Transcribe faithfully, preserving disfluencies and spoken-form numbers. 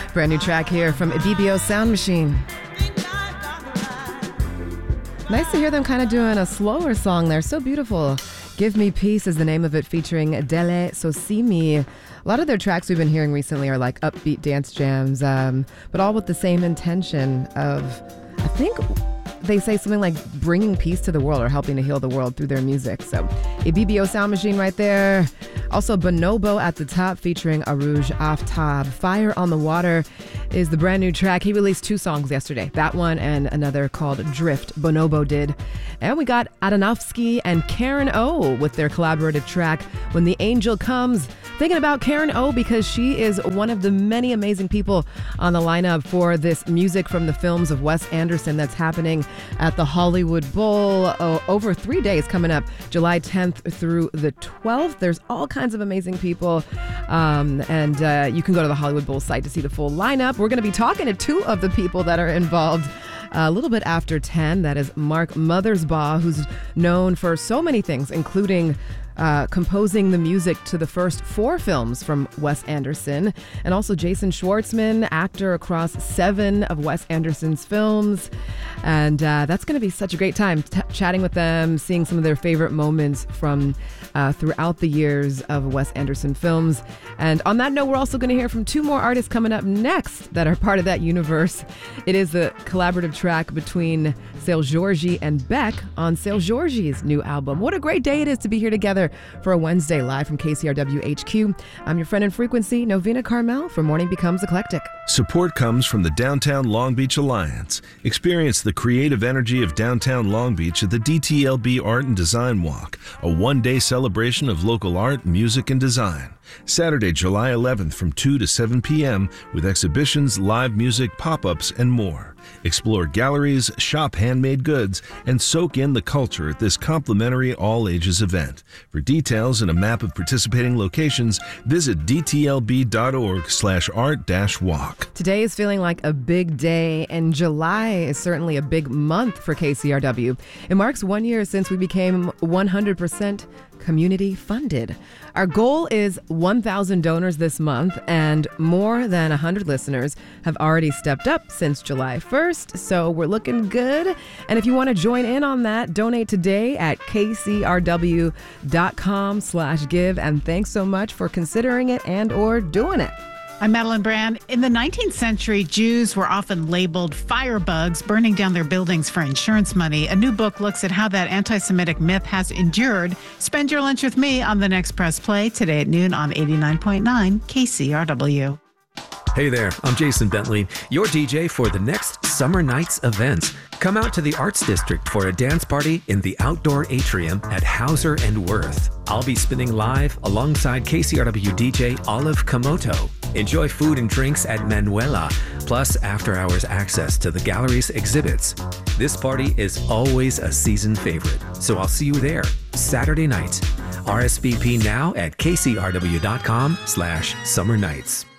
Brand new track here from Ibibio Sound Machine. Nice to hear them kind of doing a slower song there. So beautiful. Give Me Peace is the name of it, featuring Dele Sosimi. A lot of their tracks we've been hearing recently are like upbeat dance jams, um, but all with the same intention of, I think they say something like bringing peace to the world or helping to heal the world through their music. So Ibibio Sound Machine right there. Also Bonobo at the top, featuring Arouj Aftab. Fire on the Water is the brand new track. He released two songs yesterday, that one and another called Drift. Bonobo did. And we got Adanowski and Karen O with their collaborative track, When the Angel Comes. Thinking about Karen O because she is one of the many amazing people on the lineup for this Music from the Films of Wes Anderson that's happening at the Hollywood Bowl oh, over three days coming up, July tenth through the twelfth. There's all kinds of amazing people, um, and uh, you can go to the Hollywood Bowl site to see the full lineup. We're going to be talking to two of the people that are involved a little bit after ten. That is Mark Mothersbaugh, who's known for so many things, including Uh, composing the music to the first four films from Wes Anderson, and also Jason Schwartzman, actor across seven of Wes Anderson's films. And uh, that's going to be such a great time t- chatting with them, seeing some of their favorite moments from uh, throughout the years of Wes Anderson films. And on that note, we're also going to hear from two more artists coming up next that are part of that universe. It is the collaborative track between Seu Jorge and Beck on Seu Jorge's new album. What a great day it is to be here together for a Wednesday live from K C R W H Q. I'm your friend in frequency, Novena Carmel, for Morning Becomes Eclectic. Support comes from the Downtown Long Beach Alliance. Experience the creative energy of downtown Long Beach at the D T L B Art and Design Walk, a one-day celebration of local art, music, and design. Saturday, July eleventh from two to seven p.m. with exhibitions, live music, pop-ups, and more. Explore galleries, shop handmade goods, and soak in the culture at this complimentary all-ages event. For details and a map of participating locations, visit d t l b dot org slash art dash walk. Today is feeling like a big day, and July is certainly a big month for K C R W. It marks one year since we became one hundred percent community funded. Our goal is one thousand donors this month, and more than one hundred listeners have already stepped up since July first, so we're looking good. And if you want to join in on that, donate today at k c r w dot com slash give, and thanks so much for considering it and or doing it. I'm Madeline Brand. In the nineteenth century, Jews were often labeled firebugs, burning down their buildings for insurance money. A new book looks at how that anti-Semitic myth has endured. Spend your lunch with me on the next Press Play today at noon on eighty-nine point nine K C R W. Hey there, I'm Jason Bentley, your D J for the next Summer Nights events. Come out to the Arts District for a dance party in the outdoor atrium at Hauser and Worth. I'll be spinning live alongside K C R W D J Olive Komoto. Enjoy food and drinks at Manuela, plus after-hours access to the gallery's exhibits. This party is always a season favorite, so I'll see you there Saturday night. R S V P now at k c r w dot com slash summer nights.